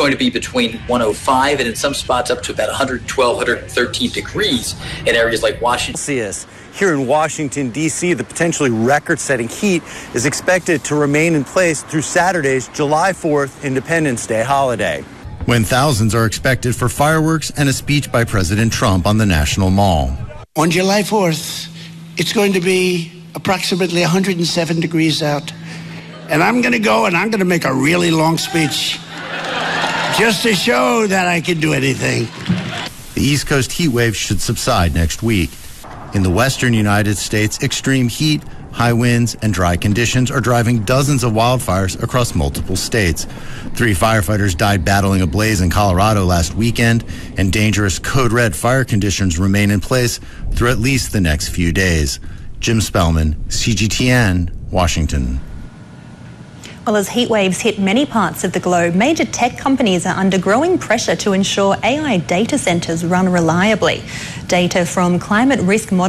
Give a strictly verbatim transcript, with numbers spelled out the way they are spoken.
going to be between one hundred five and in some spots up to about one hundred twelve, one hundred thirteen degrees in areas like Washington. Celsius. Here in Washington, D C, the potentially record-setting heat is expected to remain in place through Saturday's July fourth Independence Day holiday, when thousands are expected for fireworks and a speech by President Trump on the National Mall. On July fourth, it's going to be approximately one hundred seven degrees out. And I'm going to go and I'm going to make a really long speech just to show that I can do anything. The East Coast heat wave should subside next week. In the western United States, extreme heat, high winds, and dry conditions are driving dozens of wildfires across multiple states. Three firefighters died battling a blaze in Colorado last weekend, and dangerous code red fire conditions remain in place through at least the next few days. Jim Spellman, C G T N, Washington. Well, as heat waves hit many parts of the globe, major tech companies are under growing pressure to ensure A I data centers run reliably. Data from climate risk modeling